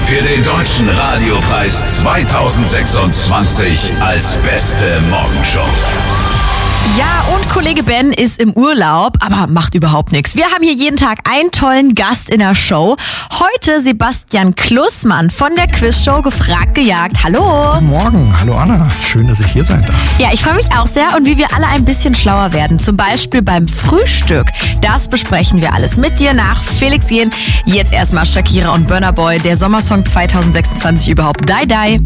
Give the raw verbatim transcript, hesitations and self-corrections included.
für den Deutschen Radiopreis zweitausendsechsundzwanzig als beste Morgenshow. Ja, und Kollege Ben ist im Urlaub, aber macht überhaupt nichts. Wir haben hier jeden Tag einen tollen Gast in der Show. Heute Sebastian Klussmann von der Quizshow Gefragt gejagt. Hallo. Guten Morgen. Hallo Anna. Schön, dass ich hier sein darf. Ja, ich freue mich auch sehr und wie wir alle ein bisschen schlauer werden. Zum Beispiel beim Frühstück. Das besprechen wir alles mit dir nach Felix Jähn. Jetzt erstmal Shakira und Burna Boy, der Sommersong zweitausendsechsundzwanzig überhaupt. Die, die.